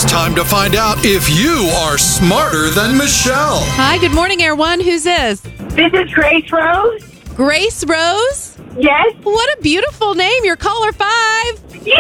time to find out if you are smarter than Michelle. Hi, good morning, Air One. Who's this? This is Grace Rose. Grace Rose? Yes. What a beautiful name. You're caller 5. Yay!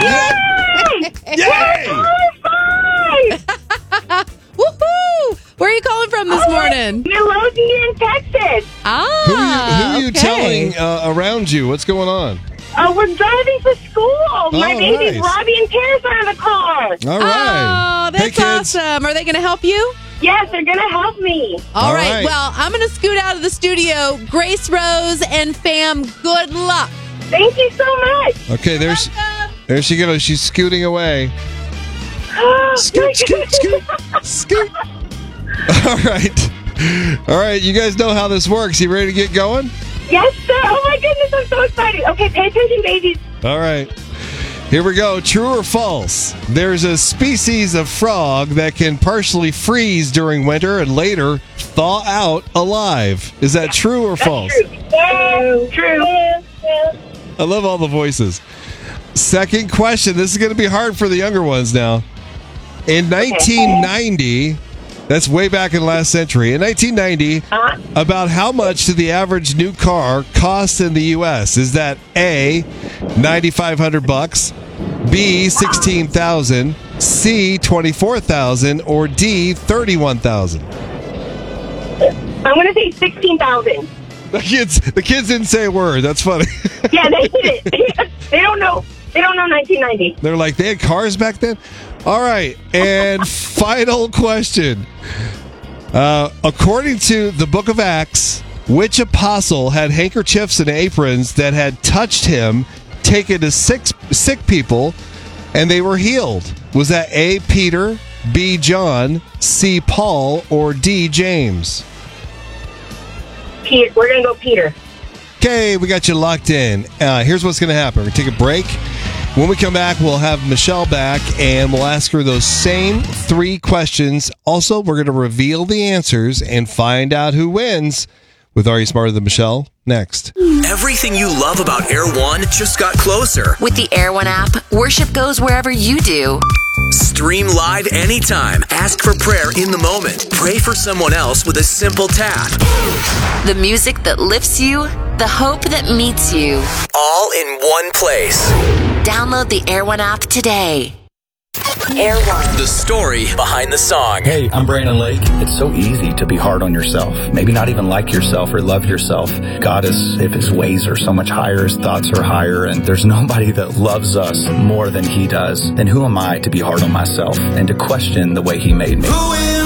Yay! Caller 5! Woohoo! Where are you calling from this morning? Midlothian, Texas. Who are you okay. telling around you? What's going on? We're driving to school. My babies, nice. Robbie and Paris, are in the car. All right. Oh, that's awesome. Are they going to help you? Yes, they're going to help me. All right. right. Well, I'm going to scoot out of the studio. Grace Rose and fam, good luck. Thank you so much. Okay, there she goes. She's scooting away. Scoot, scoot, scoot, scoot. All right. You guys know how this works. You ready to get going? Yes, sir. Oh, my goodness. I'm so excited. Okay, pay attention, babies. All right. Here we go. True or false? There's a species of frog that can partially freeze during winter and later thaw out alive. Is that true or false? True. I love all the voices. Second question. This is going to be hard for the younger ones now. In 1990, that's way back in the last century. In 1990, about how much did the average new car cost in the U.S.? Is that A, $9,500, B, $16,000, C, $24,000, or D, $31,000? I'm going to say 16,000. The kids didn't say a word. That's funny. Yeah, they did it. They don't know. They don't know 1990. They're like, they had cars back then? All right. And final question. According to the book of Acts, which apostle had handkerchiefs and aprons that had touched him, taken to sick people, and they were healed? Was that A, Peter, B, John, C, Paul, or D, James? Peter. We're going to go Peter. Okay, we got you locked in. Here's what's going to happen. We're going to take a break. When we come back, we'll have Michelle back, and we'll ask her those same 3 questions. Also, we're going to reveal the answers and find out who wins with Are You Smarter Than Michelle? Next. Everything you love about Air One just got closer. With the Air One app, worship goes wherever you do. Stream live anytime. Ask for prayer in the moment. Pray for someone else with a simple tap. The music that lifts you, the hope that meets you. All in one place. Download the Air One app today. Air One. The story behind the song. Hey, I'm Brandon Lake. It's so easy to be hard on yourself. Maybe not even like yourself or love yourself. God is, if his ways are so much higher, his thoughts are higher, and there's nobody that loves us more than he does. Then who am I to be hard on myself and to question the way he made me? Who am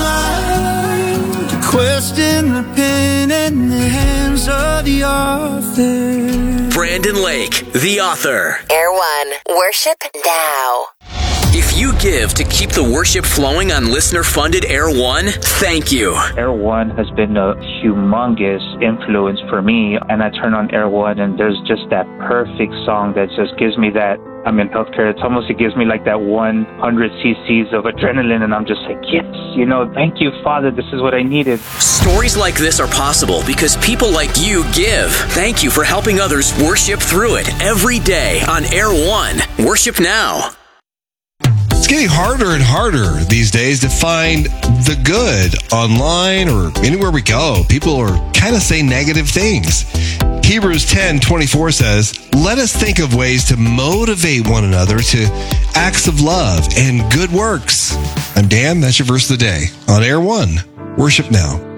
I to question the pen in the hands of the author? Brandon Lake, the author. Air One. Worship now. If you give to keep the worship flowing on listener-funded Air One, thank you. Air One has been a humongous influence for me, and I turn on Air One, and there's just that perfect song that just gives me that. I'm in healthcare. It gives me like that 100 cc's of adrenaline, and I'm just like, yes, thank you, Father. This is what I needed. Stories like this are possible because people like you give. Thank you for helping others worship through it every day on Air One. Worship now. It's getting harder and harder these days to find the good online or anywhere we go. People are kind of saying negative things. Hebrews 10:24 says, "Let us think of ways to motivate one another to acts of love and good works." I'm Dan. That's your verse of the day on Air One. Worship now.